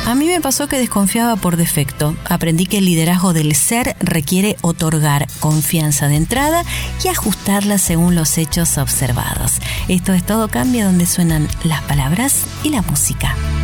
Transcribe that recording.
A mí me pasó que desconfiaba por defecto. Aprendí que el liderazgo del ser requiere otorgar confianza de entrada y ajustarla según los hechos observados. Esto es Todo Cambia, donde suenan las palabras y la música.